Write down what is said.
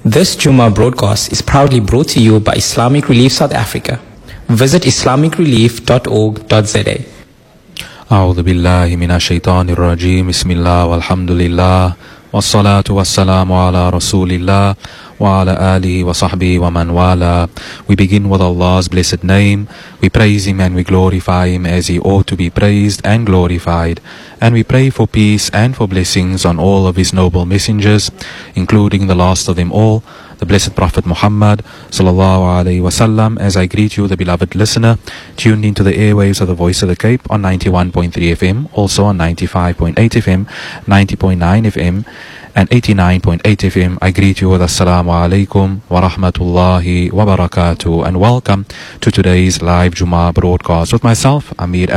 This Jummah broadcast is proudly brought to you by Islamic Relief South Africa. Visit islamicrelief.org.za. أعوذ بالله من الشيطان الرجيم بسم الله والحمد لله والصلاة والسلام على رسول الله وعلى آله وصحبه ومن والاه. We begin with Allah's blessed name. We praise Him and we glorify Him as He ought to be praised and glorified. And we pray for peace and for blessings on all of His noble messengers, including the last of them all, the blessed Prophet Muhammad sallallahu alaihi wasallam. As I greet you, the beloved listener, tuned into the airwaves of the Voice of the Cape on 91.3 FM, also on 95.8 FM, 90.9 FM, and 89.8 FM. I greet you with Assalamu alaikum wa rahmatullahi wa barakatuh, and welcome to today's live Jummah broadcast with myself, Amir